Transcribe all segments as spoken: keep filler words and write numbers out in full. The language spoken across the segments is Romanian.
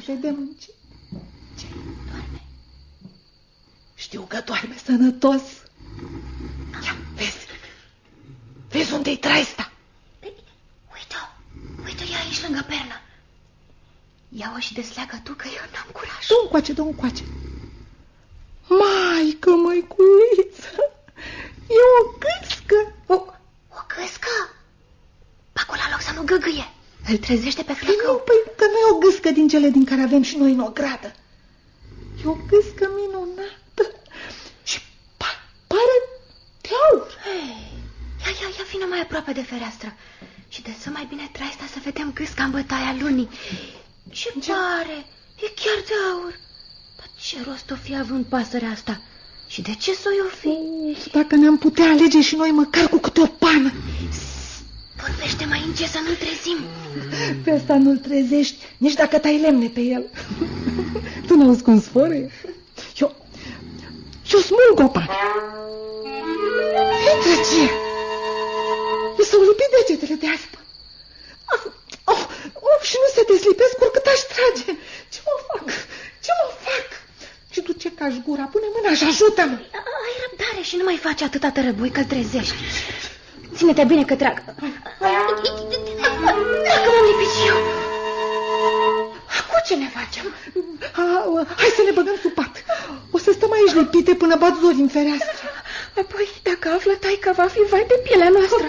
vedem ce... ce doarme. Știu că doarme sănătos. Ia, vezi. Vezi unde-i traista? Uite-o, uite-o, e aici lângă pernă. Ia-o și desleagă tu, că eu n-am curaj. Du încoace, du încoace. Maică, măiculiță, e o gâscă. O, o gâscă? Acolo la loc să nu gâgâie. Îl trezește pe flăcău. Nu, păi că nu e o gâscă din cele din care avem și noi în ogradă. E o gâscă minunată și pa pare de aur. Hey, ia, ia, ia, vină mai aproape de fereastră și desă mai bine traista să vedem gâsca în bătaia lunii. Ce pare, e chiar de aur. Dar ce rost o fi având pasărea asta? Și de ce s-o o fi? Dacă ne-am putea alege și noi măcar cu câte o pană. Vorbește mai încet să nu-l trezim. Pe asta nu-l trezești, nici dacă tai lemne pe el. Tu n-auzi cum sfărăie? Eu, eu smulg o pană. Intră ce? Mi s-au lipit degetele de aspă. Oh, oh, oh, și nu se deslipesc oricât aș trage. Ce mă fac? Ce mă fac? Și tu ce cași gura? Pune mâna și ajută-mă. Ai răbdare și nu mai faci atâta tărăbui că-l trezești. Ține-te bine că trag. Dacă m-am lipit și eu. Acum ce ne facem? A, hai să ne băgăm sub pat. O să stăm aici lipite până bat zori în fereastră. Apoi, dacă află taica, va fi vai de pielea noastră.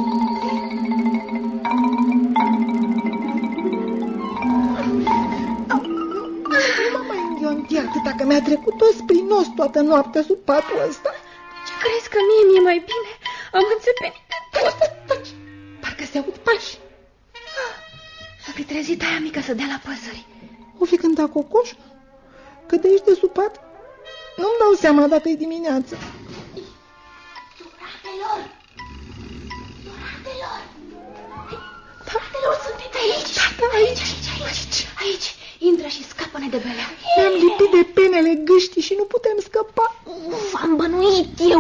Nu mă mai înghionti atâta că mi-a trecut tot sprinos toată noaptea sub patul ăsta. Ce crezi că mie mi-e mai bine? Am înțepenit de tot. Taci, parcă se aud pași. S-a fi trezit aia mică să dea la păsări. O fi cântat cocoș? Că de aici de sub pat nu-mi dau seama dacă e dimineață. Suratelor! Suratelor! Suratelor, sunteți aici? Da, da, aici, aici, aici, aici. Intră și scapă-ne de belea. Ne-am lipit de penele gâștii și nu putem scăpa. V-am bănuit eu.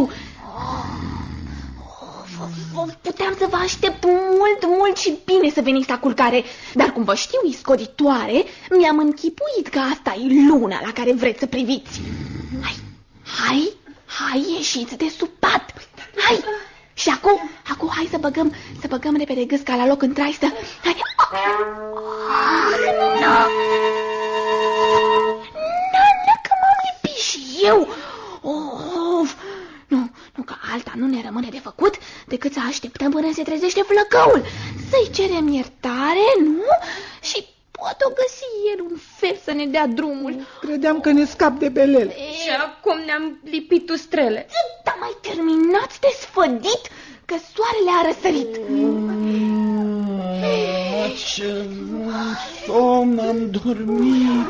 Puteam să vă aștept mult, mult și bine să veniți la culcare. Dar cum vă știu iscoditoare, mi-am închipuit că asta e luna la care vreți să priviți. Hai, hai, hai, ieșiți de sub pat. Hai. Și acum, acum hai să băgăm, să băgăm repede gâsca la loc în traistă. Hai. Nu, nu, că m-am lipit și eu. Of, nu, nu, că alta nu ne rămâne de făcut decât să așteptăm până se trezește flăcăul. Să-i cerem iertare, nu? Și poate o găsi el un fel să ne dea drumul. Credeam că ne scap de belele. Și acum ne-am lipit ustrele. Dar mai terminați de sfădit că soarele a răsărit. Ce somn am dormit.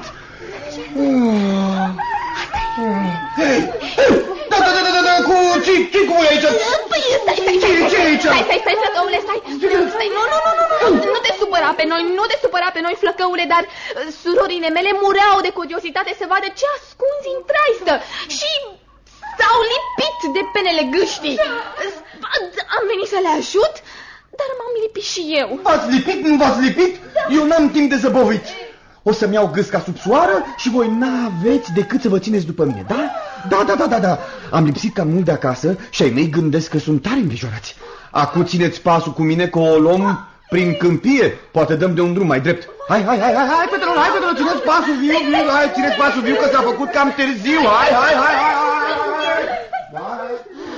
Da, da, da, da, da, cu ce cu voi aici? Păi, stai, stai, stai, stai, stai, stai, flăcăule, stai, stai, nu, nu, nu, nu, nu te supăra pe noi, nu te supăra pe noi, flăcăule, dar surorile mele mureau de curiositate să vadă ce ascunzi în traistă și s-au lipit de penele gâștii. Am venit să le ajut, dar m-am lipit și eu. V-ați lipit, nu v-ați lipit? Eu n-am timp de zăbovit. O să-mi iau gâsca sub soară și voi n-aveți decât să vă țineți după mine, da? Da, da, da, da, da. Am lipsit cam mult de acasă și ai mei gândesc că sunt tare îngrijorați. Acum țineți pasul cu mine că o luăm prin câmpie. Poate dăm de un drum mai drept. Hai, hai, hai, hai, hai, Petru, hai, Petru, țineți pasul viu, viu, hai, țineți pasul viu că s-a făcut cam târziu. Hai, hai, hai,